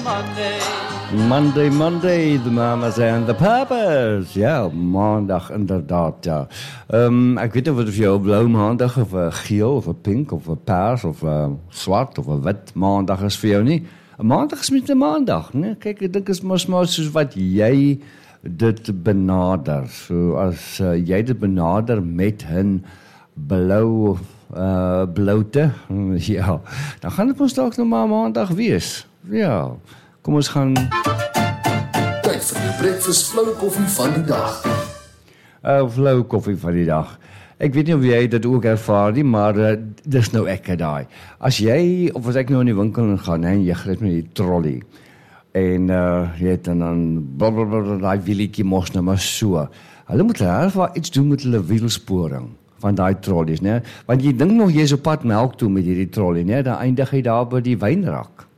Monday, the mamas and the papas. Ja, maandag inderdaad, ja. Ek weet nie of het vir jou 'n blou maandag of 'n geel of 'n pink of 'n paars of 'n swart of 'n wit maandag is vir jou nie. 'n Maandag is met 'n maandag, né? Kyk, ek dink is mos maar soos wat jy dit benader. So as jy dit benader met 'n blou bloute, ja, dan gaan dit mos dalk nog maar maandag wees. Ja. Kom ons gaan tyd vir die breakfast flou koffie van die dag. Flou koffie van die dag. Ek weet nie of jy dit ook ervaar nie, maar dis nou ek daai. As jy of as ek nou in die winkel gaan en jy gryp met die trolley en jy het dan blablabla daai wielietjie mos nou maar so. Hulle moet regtig iets doen met hulle wielsporing van daai trolleys, né? Want jy dink nog jy's op pad melk toe met hierdie trolley, né? Dan eindig jy daar by die wynrak.